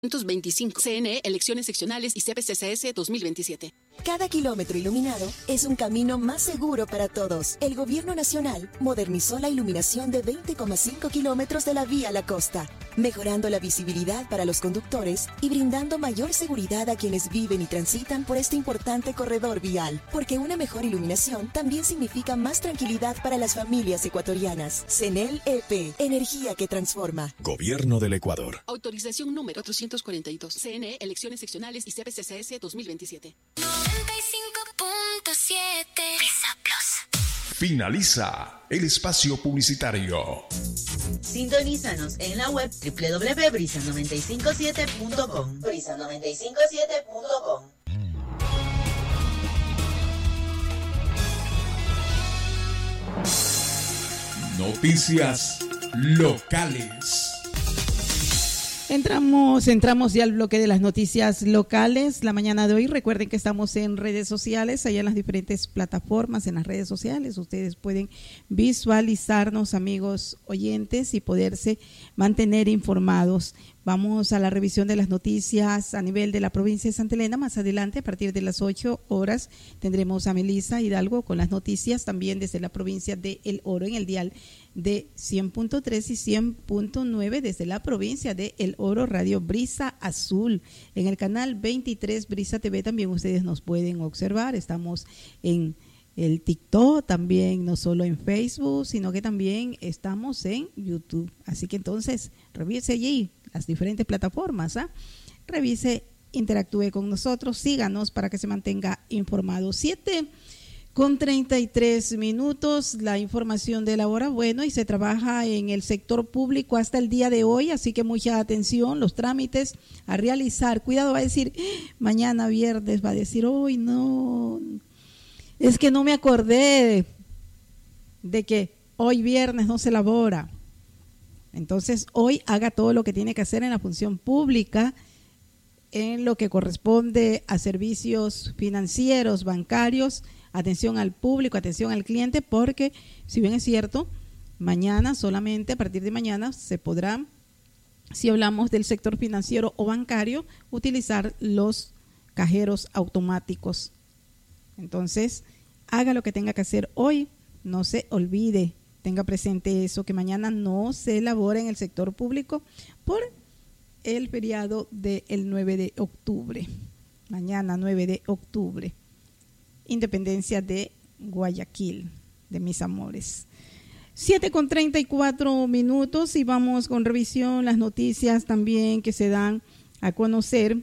25. CNE, Elecciones Seccionales y CPCCS 2027. Cada kilómetro iluminado es un camino más seguro para todos. El Gobierno Nacional modernizó la iluminación de 20,5 kilómetros de la vía La Costa, mejorando la visibilidad para los conductores y brindando mayor seguridad a quienes viven y transitan por este importante corredor vial. Porque una mejor iluminación también significa más tranquilidad para las familias ecuatorianas. CENEL EP, energía que transforma. Gobierno del Ecuador. Autorización número 442. CNE, Elecciones Seccionales y CPCCS 2027. 95.7 Brisa Plus. Finaliza el espacio publicitario. Sintonízanos en la web www.brisa957.com. Brisa957.com. Noticias locales. Entramos ya al bloque de las noticias locales. La mañana de hoy, recuerden que estamos en redes sociales, allá en las diferentes plataformas, en las redes sociales. Ustedes pueden visualizarnos, amigos oyentes, y poderse mantener informados. Vamos a la revisión de las noticias a nivel de la provincia de Santa Elena. Más adelante, a partir de las 8 horas, tendremos a Melissa Hidalgo con las noticias también desde la provincia de El Oro en el dial de 100.3 y 100.9 desde la provincia de El Oro, Radio Brisa Azul. En el canal 23 Brisa TV también ustedes nos pueden observar. Estamos en el TikTok también, no solo en Facebook, sino que también estamos en YouTube. Así que entonces, revise allí las diferentes plataformas, revise, interactúe con nosotros, síganos para que se mantenga informado. 7:33, la información de la hora. Bueno, y se trabaja en el sector público hasta el día de hoy, así que mucha atención, los trámites a realizar. Cuidado, va a decir, mañana viernes, va a decir, hoy no, es que no me acordé de que hoy viernes no se labora. Entonces, hoy haga todo lo que tiene que hacer en la función pública, en lo que corresponde a servicios financieros, bancarios, atención al público, atención al cliente, porque si bien es cierto, mañana solamente, a partir de mañana, se podrá, si hablamos del sector financiero o bancario, utilizar los cajeros automáticos. Entonces, haga lo que tenga que hacer hoy, no se olvide. Tenga presente eso, que mañana no se elabora en el sector público por el feriado del 9 de octubre. Mañana 9 de octubre. Independencia de Guayaquil, de mis amores. 7:34 y vamos con revisión, las noticias también que se dan a conocer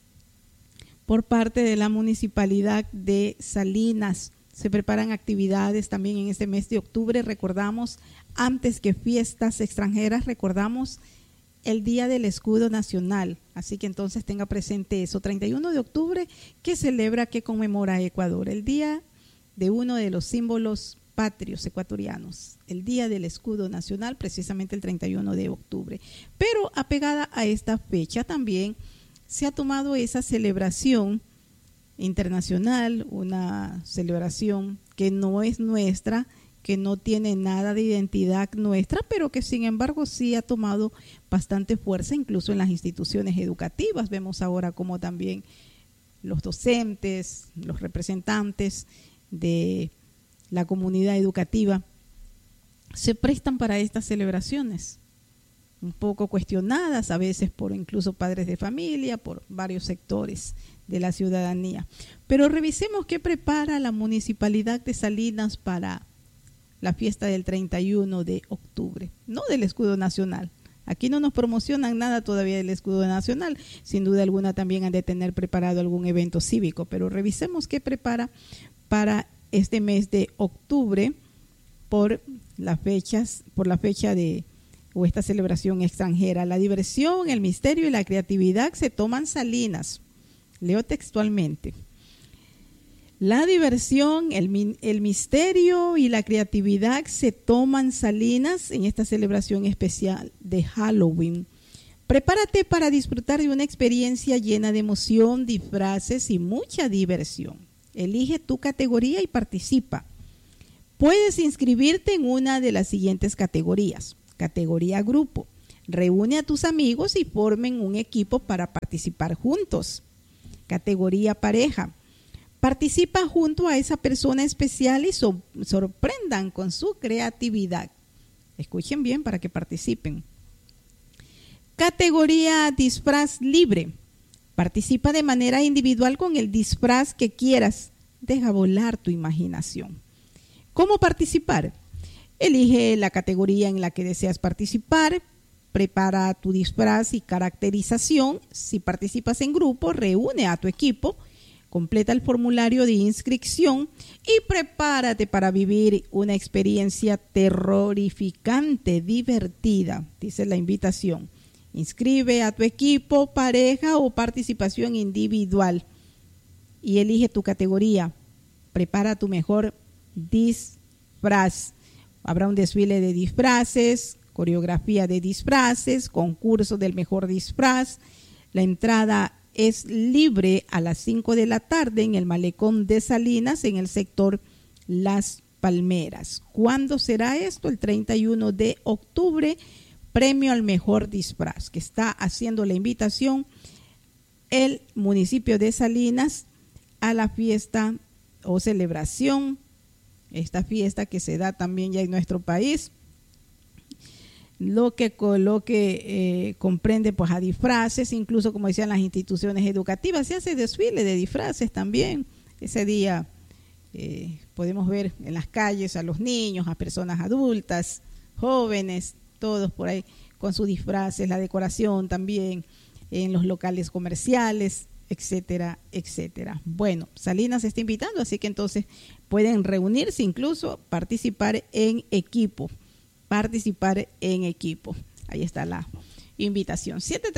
por parte de la Municipalidad de Salinas. Se preparan actividades también en este mes de octubre. Recordamos, antes que fiestas extranjeras, recordamos el Día del Escudo Nacional. Así que entonces tenga presente eso. 31 de octubre, que celebra, que conmemora Ecuador. El día de uno de los símbolos patrios ecuatorianos. El Día del Escudo Nacional, precisamente el 31 de octubre. Pero apegada a esta fecha también se ha tomado esa celebración internacional, una celebración que no es nuestra, que no tiene nada de identidad nuestra, pero que sin embargo sí ha tomado bastante fuerza incluso en las instituciones educativas. Vemos ahora cómo también los docentes, los representantes de la comunidad educativa se prestan para estas celebraciones, un poco cuestionadas a veces por incluso padres de familia, por varios sectores de la ciudadanía. Pero revisemos qué prepara la Municipalidad de Salinas para la fiesta del 31 de octubre, no del Escudo Nacional. Aquí no nos promocionan nada todavía del Escudo Nacional. Sin duda alguna también han de tener preparado algún evento cívico, pero revisemos qué prepara para este mes de octubre por la fecha de o esta celebración extranjera. La diversión, el misterio y la creatividad se toman Salinas. Leo textualmente. La diversión, el misterio y la creatividad se toman Salinas en esta celebración especial de Halloween. Prepárate para disfrutar de una experiencia llena de emoción, disfraces y mucha diversión. Elige tu categoría y participa. Puedes inscribirte en una de las siguientes categorías. Categoría grupo. Reúne a tus amigos y formen un equipo para participar juntos. Categoría pareja. Participa junto a esa persona especial y sorprendan con su creatividad. Escuchen bien para que participen. Categoría disfraz libre. Participa de manera individual con el disfraz que quieras. Deja volar tu imaginación. ¿Cómo participar? Elige la categoría en la que deseas participar. Prepara tu disfraz y caracterización. Si participas en grupo, reúne a tu equipo. Completa el formulario de inscripción y prepárate para vivir una experiencia terroríficante, divertida, dice la invitación. Inscribe a tu equipo, pareja o participación individual y elige tu categoría. Prepara tu mejor disfraz. Habrá un desfile de disfraces, coreografía de disfraces, concurso del mejor disfraz. La entrada es libre a las 5 de la tarde en el Malecón de Salinas, en el sector Las Palmeras. ¿Cuándo será esto? El 31 de octubre, premio al mejor disfraz, que está haciendo la invitación el municipio de Salinas a la fiesta o celebración, esta fiesta que se da también ya en nuestro país, lo que comprende pues a disfraces, incluso como decían las instituciones educativas, se hace desfile de disfraces también. Ese día podemos ver en las calles a los niños, a personas adultas, jóvenes, todos por ahí con sus disfraces, la decoración también en los locales comerciales, etcétera, etcétera. Bueno, Salinas se está invitando, así que entonces pueden reunirse, incluso participar en equipo. Ahí está la invitación.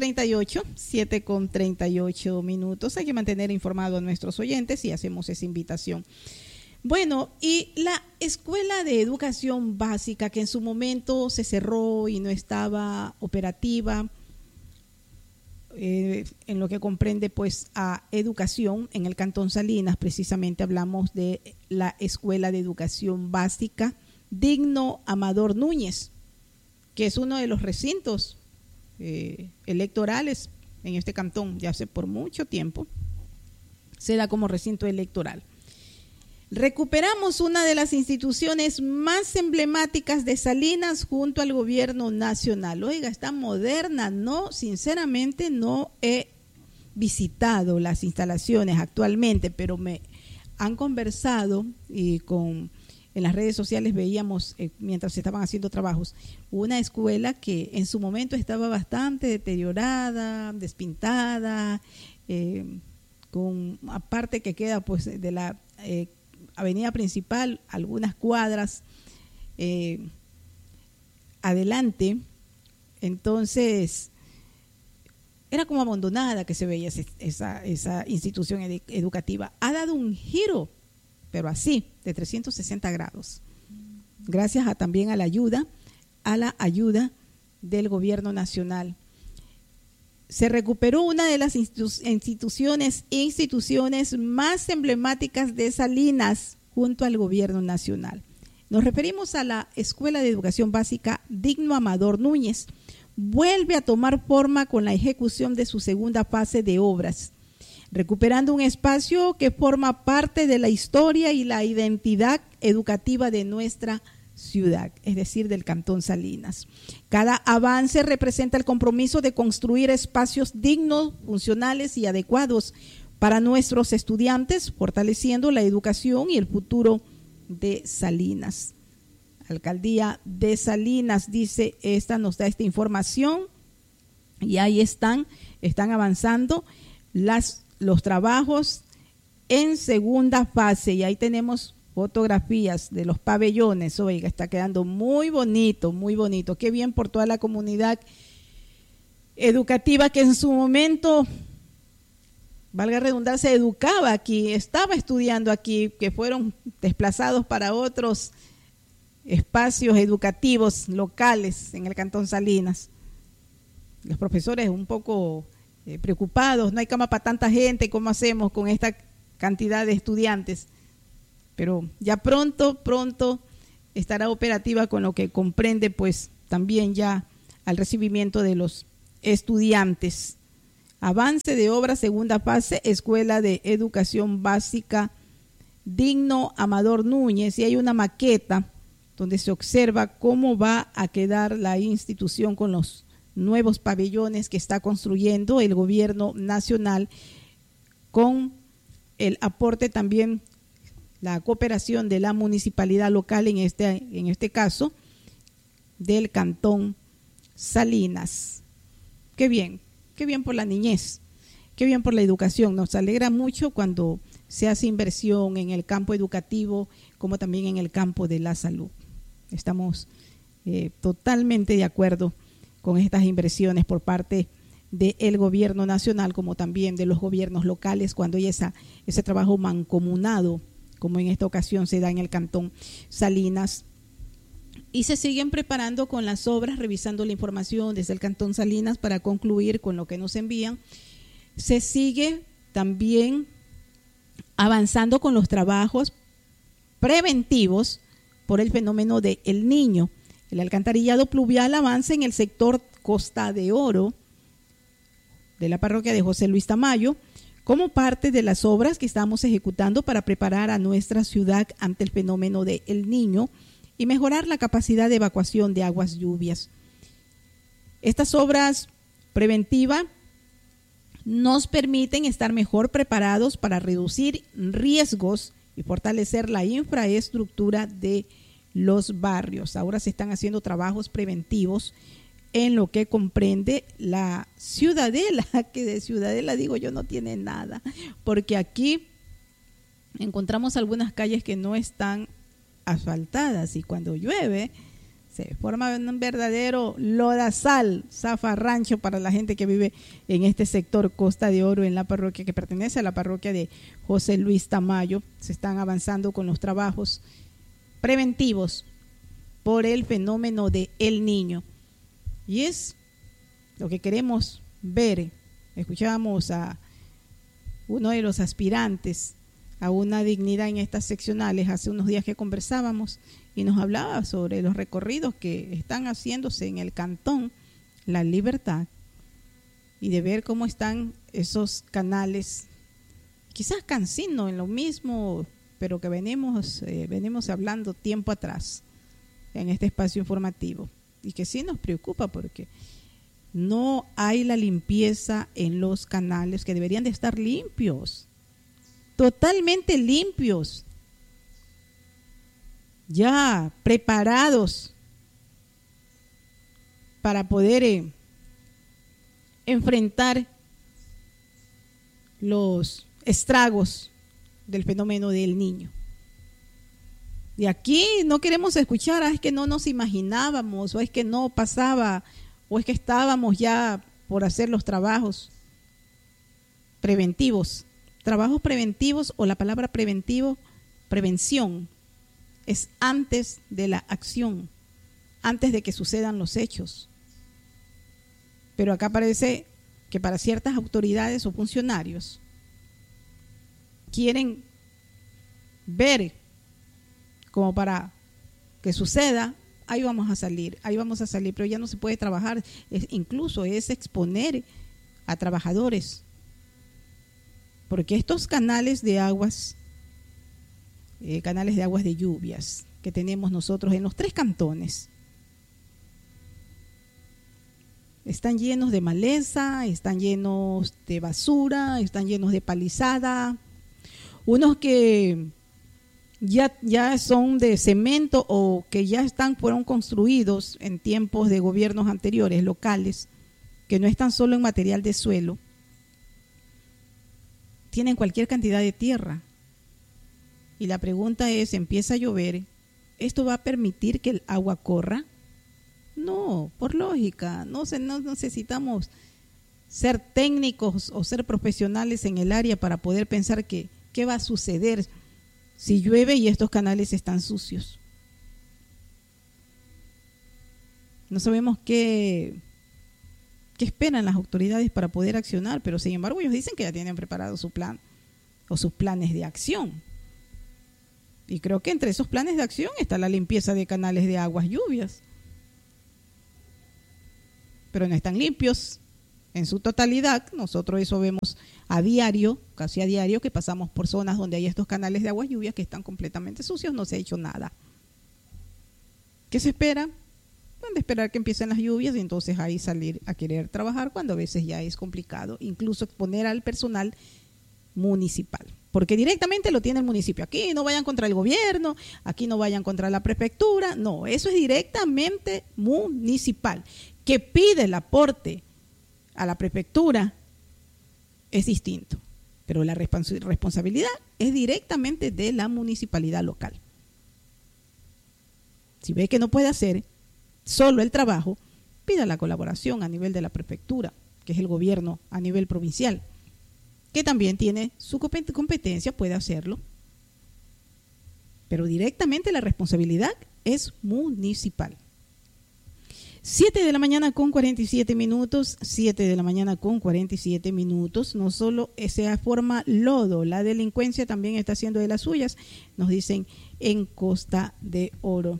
7:38 minutos. Hay que mantener informado a nuestros oyentes y hacemos esa invitación. Bueno, y la Escuela de Educación Básica, que en su momento se cerró y no estaba operativa, en lo que comprende pues a educación en el Cantón Salinas, precisamente hablamos de la Escuela de Educación Básica Digno Amador Núñez, que es uno de los recintos electorales en este cantón, ya hace por mucho tiempo, se da como recinto electoral. Recuperamos una de las instituciones más emblemáticas de Salinas junto al gobierno nacional. Oiga, está moderna, sinceramente no he visitado las instalaciones actualmente, pero me han conversado y en las redes sociales veíamos, mientras se estaban haciendo trabajos, una escuela que en su momento estaba bastante deteriorada, despintada, con aparte que queda pues de la avenida principal, algunas cuadras adelante. Entonces era como abandonada que se veía esa institución educativa. Ha dado un giro, pero así, de 360 grados, gracias también a la ayuda del gobierno nacional. Se recuperó una de las instituciones más emblemáticas de Salinas junto al gobierno nacional. Nos referimos a la Escuela de Educación Básica Digno Amador Núñez. Vuelve a tomar forma con la ejecución de su segunda fase de obras, recuperando un espacio que forma parte de la historia y la identidad educativa de nuestra ciudad, es decir, del Cantón Salinas. Cada avance representa el compromiso de construir espacios dignos, funcionales y adecuados para nuestros estudiantes, fortaleciendo la educación y el futuro de Salinas. Alcaldía de Salinas dice, nos da esta información y ahí están avanzando los trabajos en segunda fase y ahí tenemos fotografías de los pabellones. Oiga, está quedando muy bonito, muy bonito. Qué bien por toda la comunidad educativa que en su momento, valga redundancia, se educaba aquí, estaba estudiando aquí, que fueron desplazados para otros espacios educativos locales en el Cantón Salinas. Los profesores un poco preocupados, no hay cama para tanta gente, ¿cómo hacemos con esta cantidad de estudiantes? Pero ya pronto estará operativa, con lo que comprende pues también ya al recibimiento de los estudiantes. Avance de obra, segunda fase, Escuela de Educación Básica Digno Amador Núñez, y hay una maqueta donde se observa cómo va a quedar la institución con los nuevos pabellones que está construyendo el gobierno nacional, con el aporte también, la cooperación de la municipalidad local, en este caso del Cantón Salinas. Qué bien por la niñez, qué bien por la educación. Nos alegra mucho cuando se hace inversión en el campo educativo como también en el campo de la salud. Estamos totalmente de acuerdo con estas inversiones por parte del gobierno nacional como también de los gobiernos locales cuando hay ese trabajo mancomunado, como en esta ocasión se da en el Cantón Salinas. Y se siguen preparando con las obras, revisando la información desde el Cantón Salinas para concluir con lo que nos envían. Se sigue también avanzando con los trabajos preventivos por el fenómeno de El Niño. El alcantarillado pluvial avanza en el sector Costa de Oro de la parroquia de José Luis Tamayo, como parte de las obras que estamos ejecutando para preparar a nuestra ciudad ante el fenómeno de El Niño y mejorar la capacidad de evacuación de aguas lluvias. Estas obras preventivas nos permiten estar mejor preparados para reducir riesgos y fortalecer la infraestructura de los barrios. Ahora se están haciendo trabajos preventivos en lo que comprende la Ciudadela, que de Ciudadela digo yo no tiene nada, porque aquí encontramos algunas calles que no están asfaltadas y cuando llueve se forma un verdadero lodazal, zafarrancho para la gente que vive en este sector Costa de Oro, en la parroquia que pertenece a la parroquia de José Luis Tamayo. Se están avanzando con los trabajos preventivos por el fenómeno de El Niño. Y es lo que queremos ver. Escuchábamos a uno de los aspirantes a una dignidad en estas seccionales hace unos días que conversábamos y nos hablaba sobre los recorridos que están haciéndose en el Cantón La Libertad y de ver cómo están esos canales, quizás cansino en lo mismo, pero que venimos hablando tiempo atrás en este espacio informativo y que sí nos preocupa porque no hay la limpieza en los canales que deberían de estar limpios, totalmente limpios, ya preparados para poder enfrentar los estragos del fenómeno del Niño. Y aquí no queremos escuchar, es que no nos imaginábamos, o es que no pasaba, o es que estábamos ya por hacer los trabajos preventivos. Trabajos preventivos, o la palabra preventivo, prevención, es antes de la acción, antes de que sucedan los hechos. Pero acá parece que para ciertas autoridades o funcionarios quieren ver como para que suceda, ahí vamos a salir, pero ya no se puede trabajar, incluso es exponer a trabajadores. Porque estos canales de aguas de lluvias que tenemos nosotros en los 3 cantones están llenos de maleza, están llenos de basura, están llenos de palizada, unos que ya son de cemento o que fueron construidos en tiempos de gobiernos anteriores locales, que no están solo en material de suelo, tienen cualquier cantidad de tierra. Y la pregunta es, empieza a llover, ¿esto va a permitir que el agua corra? No, por lógica, no necesitamos ser técnicos o ser profesionales en el área para poder pensar qué va a suceder si llueve y estos canales están sucios. No sabemos qué esperan las autoridades para poder accionar, pero sin embargo ellos dicen que ya tienen preparado su plan o sus planes de acción. Y creo que entre esos planes de acción está la limpieza de canales de aguas lluvias. pero no están limpios en su totalidad. Nosotros eso vemos a diario, casi a diario, que pasamos por zonas donde hay estos canales de aguas lluvias que están completamente sucios, no se ha hecho nada. ¿Qué se espera? Van a esperar que empiecen las lluvias y entonces ahí salir a querer trabajar, cuando a veces ya es complicado, incluso exponer al personal municipal, porque directamente lo tiene el municipio. Aquí no vayan contra el gobierno, aquí no vayan contra la prefectura, no, eso es directamente municipal. Que pide el aporte a la prefectura es distinto, pero la responsabilidad es directamente de la municipalidad local. Si ve que no puede hacer solo el trabajo, pida la colaboración a nivel de la prefectura, que es el gobierno a nivel provincial, que también tiene su competencia, puede hacerlo. Pero directamente la responsabilidad es municipal. 7 de la mañana con 47 minutos, 7 de la mañana con 47 minutos. No solo se forma lodo, la delincuencia también está haciendo de las suyas, nos dicen en Costa de Oro.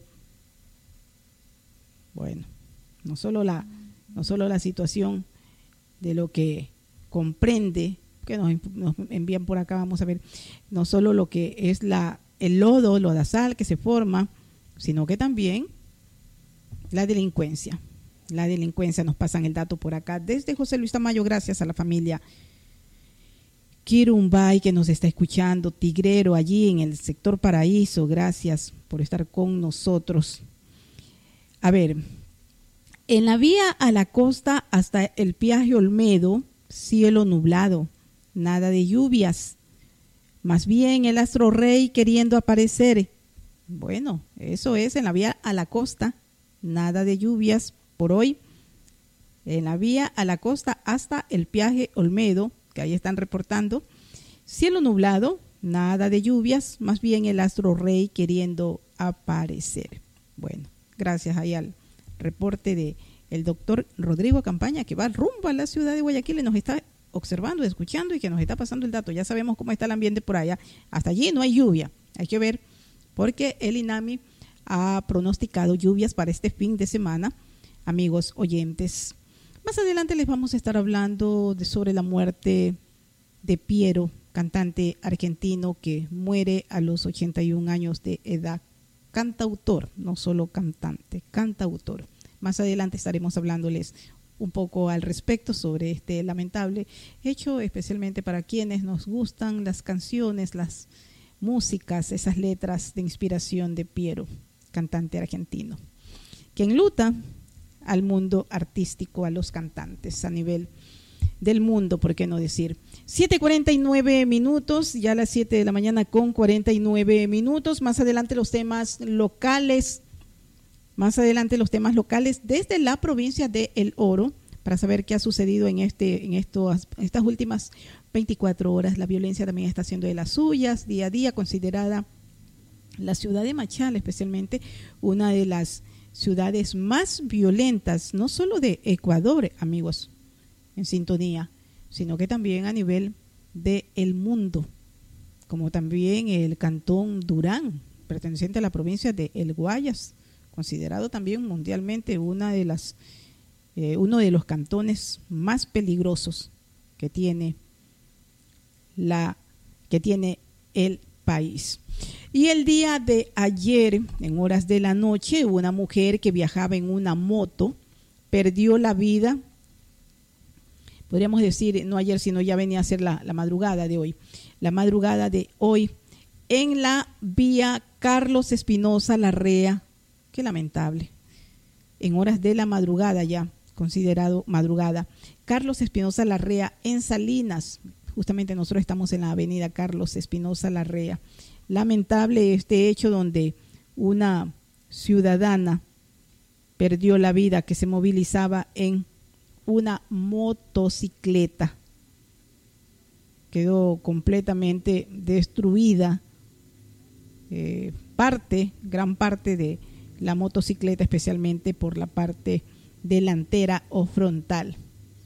Bueno, no solo la situación de lo que comprende, que nos envían por acá, vamos a ver, no solo lo que es el lodo, lodazal que se forma, sino que también la delincuencia. La delincuencia, nos pasan el dato por acá desde José Luis Tamayo, gracias a la familia Kirumbay que nos está escuchando, Tigrero allí en el sector Paraíso, gracias por estar con nosotros. A ver, en la vía a la costa hasta el Piaje Olmedo, cielo nublado, nada de lluvias, más bien el astro rey queriendo aparecer. Bueno, eso es en la vía a la costa, nada de lluvias por hoy. En la vía a la costa hasta el Piaje Olmedo, que ahí están reportando, cielo nublado, nada de lluvias, más bien el astro rey queriendo aparecer. Bueno, gracias ahí al reporte de el doctor Rodrigo Campaña, que va rumbo a la ciudad de Guayaquil y nos está observando, escuchando y que nos está pasando el dato. Ya sabemos cómo está el ambiente por allá. Hasta allí no hay lluvia. Hay que ver, porque el INAMI ha pronosticado lluvias para este fin de semana, amigos oyentes. Más adelante les vamos a estar hablando sobre la muerte de Piero, cantante argentino que muere a los 81 años de edad. Cantautor, no solo cantante, cantautor. Más adelante estaremos hablándoles un poco al respecto sobre este lamentable hecho, especialmente para quienes nos gustan las canciones, las músicas, esas letras de inspiración de Piero, cantante argentino, que enluta al mundo artístico, a los cantantes a nivel del mundo, ¿por qué no decir? 7:49 minutos, ya a las 7 de la mañana con 49 minutos. Más adelante los temas locales, desde la provincia de El Oro, para saber qué ha sucedido en estas últimas 24 horas. La violencia también está haciendo de las suyas, día a día, considerada la ciudad de Machala, especialmente una de las ciudades más violentas, no solo de Ecuador, amigos, en sintonía, sino que también a nivel del mundo, como también el cantón Durán, perteneciente a la provincia de El Guayas, considerado también mundialmente uno de los cantones más peligrosos que tiene el país. Y el día de ayer, en horas de la noche, una mujer que viajaba en una moto perdió la vida. Podríamos decir, no ayer, sino ya venía a ser la madrugada de hoy. La madrugada de hoy en la vía Carlos Espinosa Larrea. Qué lamentable. En horas de la madrugada ya, considerado madrugada. Carlos Espinosa Larrea en Salinas. Justamente nosotros estamos en la avenida Carlos Espinosa Larrea. Lamentable este hecho donde una ciudadana perdió la vida que se movilizaba en una motocicleta. Quedó completamente destruida gran parte de la motocicleta, especialmente por la parte delantera o frontal,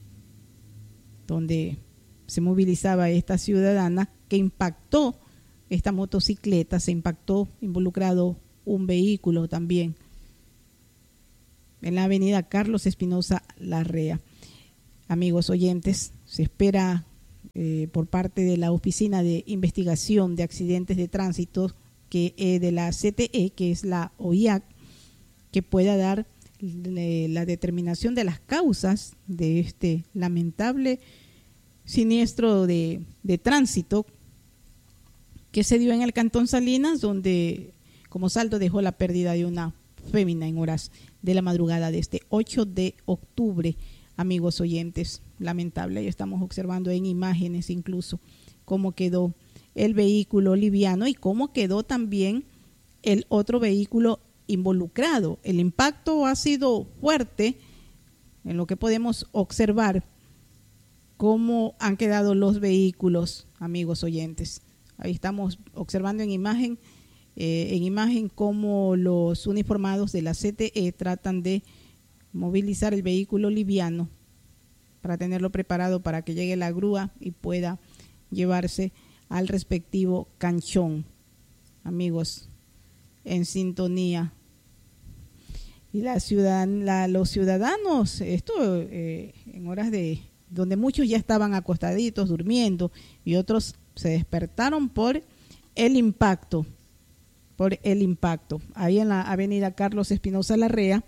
donde se movilizaba esta ciudadana que impactó esta motocicleta, involucrado un vehículo también. en la avenida Carlos Espinosa Larrea. Amigos oyentes, se espera por parte de la Oficina de Investigación de Accidentes de Tránsito de la CTE, que es la OIAC, que pueda dar la determinación de las causas de este lamentable siniestro de tránsito que se dio en el Cantón Salinas, donde como saldo dejó la pérdida de una fémina en horas de la madrugada de este 8 de octubre. Amigos oyentes, lamentable. Ya estamos observando en imágenes incluso cómo quedó el vehículo liviano y cómo quedó también el otro vehículo involucrado. El impacto ha sido fuerte, en lo que podemos observar cómo han quedado los vehículos, amigos oyentes. Ahí estamos observando en imagen cómo los uniformados de la CTE tratan de movilizar el vehículo liviano para tenerlo preparado para que llegue la grúa y pueda llevarse al respectivo canchón. Amigos, en sintonía. Y los ciudadanos, esto en horas donde muchos ya estaban acostaditos durmiendo y otros se despertaron por el impacto. Ahí en la avenida Carlos Espinosa Larrea,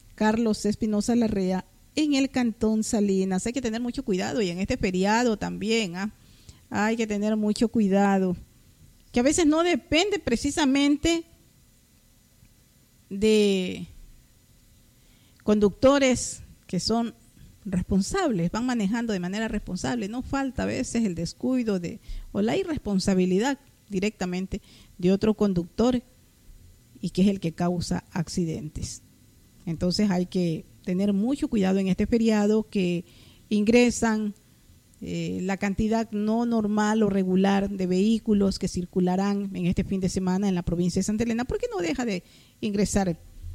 en el Cantón Salinas. Hay que tener mucho cuidado y en este feriado también, hay que tener mucho cuidado, que a veces no depende precisamente de conductores que son responsables, van manejando de manera responsable. No falta a veces el descuido o la irresponsabilidad directamente de otro conductor y que es el que causa accidentes. Entonces hay que tener mucho cuidado en este feriado, que ingresan la cantidad no normal o regular de vehículos que circularán en este fin de semana en la provincia de Santa Elena, porque no dejan de ingresar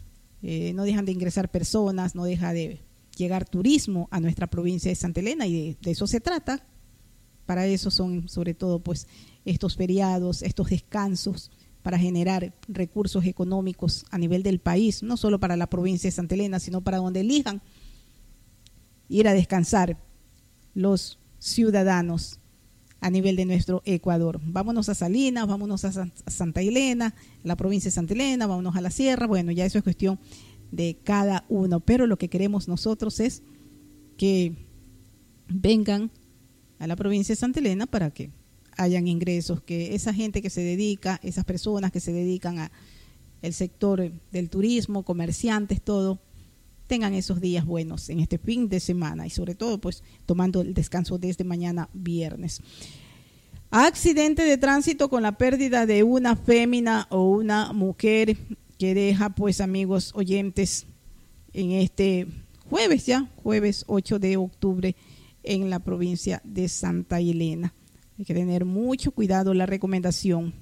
personas, no deja de llegar turismo a nuestra provincia de Santa Elena, y de eso se trata. Para eso son sobre todo pues estos feriados, estos descansos, para generar recursos económicos a nivel del país, no solo para la provincia de Santa Elena, sino para donde elijan ir a descansar los ciudadanos a nivel de nuestro Ecuador. Vámonos a Salinas, vámonos a Santa Elena, la provincia de Santa Elena, vámonos a la sierra. Bueno, ya eso es cuestión de cada uno, pero lo que queremos nosotros es que vengan a la provincia de Santa Elena para que hayan ingresos, que esa gente que se dedica, esas personas que se dedican al sector del turismo, comerciantes, todo, tengan esos días buenos en este fin de semana y sobre todo pues tomando el descanso desde mañana viernes. Accidente de tránsito con la pérdida de una fémina o una mujer que deja pues, amigos oyentes, en este jueves 8 de octubre en la provincia de Santa Elena. Hay que tener mucho cuidado, la recomendación.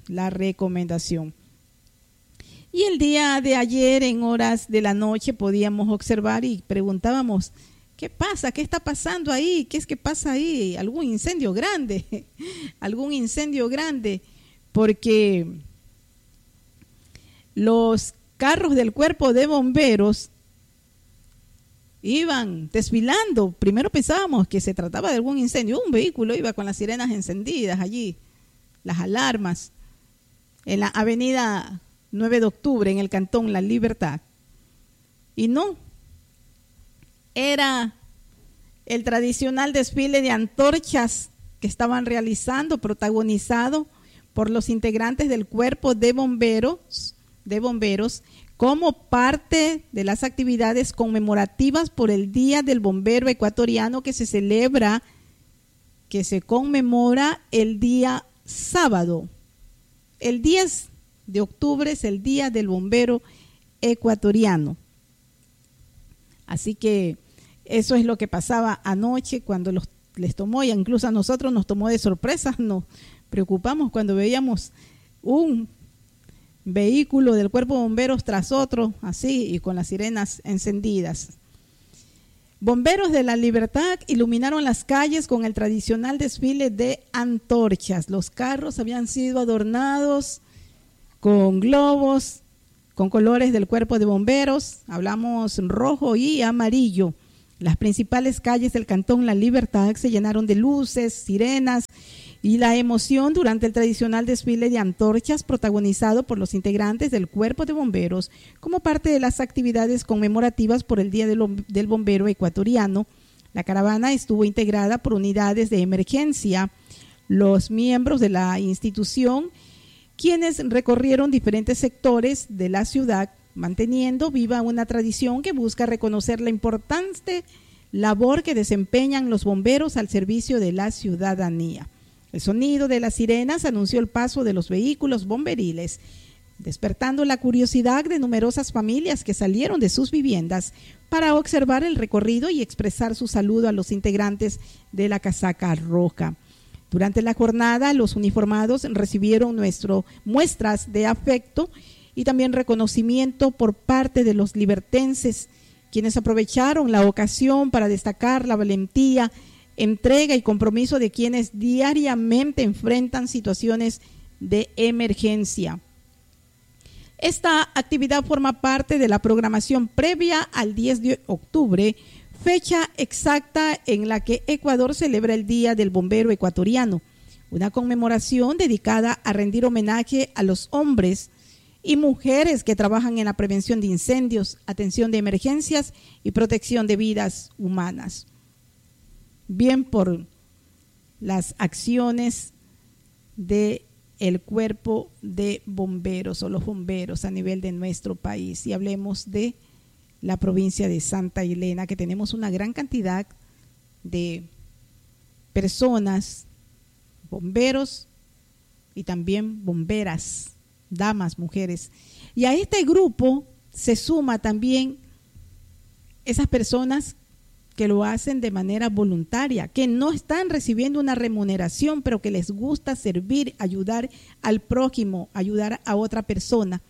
Y el día de ayer, en horas de la noche, podíamos observar y preguntábamos, ¿qué pasa? ¿Qué está pasando ahí? ¿Qué es que pasa ahí? ¿Algún incendio grande? ¿Algún incendio grande? Porque los carros del cuerpo de bomberos iban desfilando. Primero pensábamos que se trataba de algún incendio. Un vehículo iba con las sirenas encendidas allí, las alarmas, en la avenida 9 de octubre, en el Cantón La Libertad. Y no, era el tradicional desfile de antorchas que estaban realizando, protagonizado por los integrantes del cuerpo de bomberos, como parte de las actividades conmemorativas por el Día del Bombero Ecuatoriano que se conmemora el día sábado. El 10 de octubre es el Día del Bombero Ecuatoriano. Así que eso es lo que pasaba anoche cuando les tomó, y incluso a nosotros nos tomó de sorpresa. Nos preocupamos cuando veíamos un vehículo del cuerpo de bomberos tras otro, así, y con las sirenas encendidas. Bomberos de la Libertad iluminaron las calles con el tradicional desfile de antorchas. Los carros habían sido adornados con globos, con colores del cuerpo de bomberos, hablamos rojo y amarillo. Las principales calles del Cantón La Libertad se llenaron de luces, sirenas y la emoción durante el tradicional desfile de antorchas protagonizado por los integrantes del Cuerpo de Bomberos como parte de las actividades conmemorativas por el Día del Bombero Ecuatoriano. La caravana estuvo integrada por unidades de emergencia, los miembros de la institución, quienes recorrieron diferentes sectores de la ciudad, manteniendo viva una tradición que busca reconocer la importante labor que desempeñan los bomberos al servicio de la ciudadanía. El sonido de las sirenas anunció el paso de los vehículos bomberiles, despertando la curiosidad de numerosas familias que salieron de sus viviendas para observar el recorrido y expresar su saludo a los integrantes de la casaca roja. Durante la jornada, los uniformados recibieron muestras de afecto y también reconocimiento por parte de los libertenses, quienes aprovecharon la ocasión para destacar la valentía, entrega y compromiso de quienes diariamente enfrentan situaciones de emergencia. Esta actividad forma parte de la programación previa al 10 de octubre, fecha exacta en la que Ecuador celebra el Día del Bombero Ecuatoriano, una conmemoración dedicada a rendir homenaje a los hombres y mujeres que trabajan en la prevención de incendios, atención de emergencias y protección de vidas humanas. Bien por las acciones del cuerpo de bomberos o los bomberos a nivel de nuestro país. Y hablemos de la provincia de Santa Elena, que tenemos una gran cantidad de personas, bomberos y también bomberas, damas, mujeres. Y a este grupo se suma también esas personas que lo hacen de manera voluntaria, que no están recibiendo una remuneración, pero que les gusta servir, ayudar al prójimo, ayudar a otra persona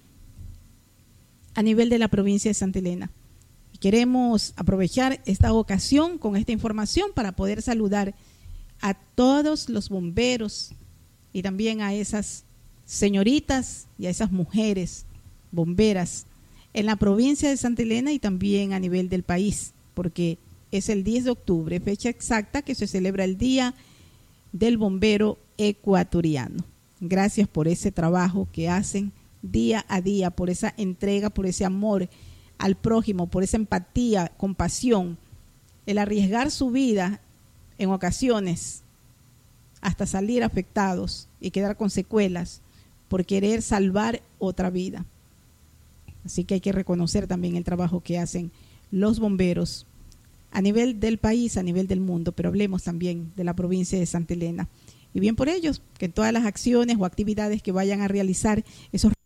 a nivel de la provincia de Santa Elena. Y queremos aprovechar esta ocasión con esta información para poder saludar a todos los bomberos y también a esas señoritas y a esas mujeres bomberas en la provincia de Santa Elena y también a nivel del país, porque es el 10 de octubre, fecha exacta que se celebra el Día del Bombero Ecuatoriano. Gracias por ese trabajo que hacen día a día, por esa entrega, por ese amor al prójimo, por esa empatía, compasión, el arriesgar su vida en ocasiones hasta salir afectados y quedar con secuelas por querer salvar otra vida. Así que hay que reconocer también el trabajo que hacen los bomberos a nivel del país, a nivel del mundo, pero hablemos también de la provincia de Santa Elena. Y bien por ellos, que todas las acciones o actividades que vayan a realizar esos